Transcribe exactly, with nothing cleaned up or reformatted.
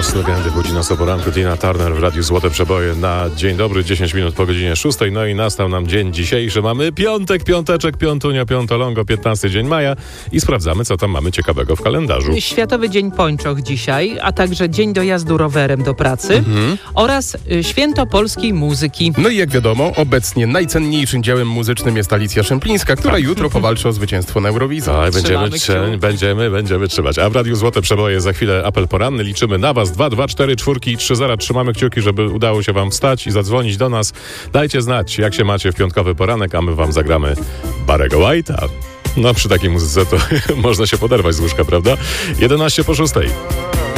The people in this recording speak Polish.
z legendy budzi nas o poranku Tina Turner w Radiu Złote Przeboje na dzień dobry, dziesięć minut po godzinie szóstej. No i nastał nam dzień dzisiejszy. Mamy piątek, piąteczek, piątunio, piątolongo, piętnasty dzień maja i sprawdzamy, co tam mamy ciekawego w kalendarzu. Światowy Dzień Pończoch dzisiaj, a także Dzień dojazdu rowerem do pracy mhm. oraz y, Święto Polskiej Muzyki. No i jak wiadomo, obecnie najcenniejszym dziełem muzycznym jest Alicja Szemplińska, która tak. jutro powalczy o zwycięstwo na Eurowizji. Tak, będziemy, trze- będziemy, będziemy trzymać. A w Radiu Złote Przeboje za chwilę apel poranny. Liczymy na was. dwa, dwa, cztery, czwórki, trzy zera. Trzymamy kciuki, żeby udało się wam wstać i zadzwonić do nas. Dajcie znać, jak się macie w piątkowy poranek, a my wam zagramy Barry'ego White'a. No przy takiej muzyce to można się poderwać z łóżka, prawda? jedenaście po szóstej.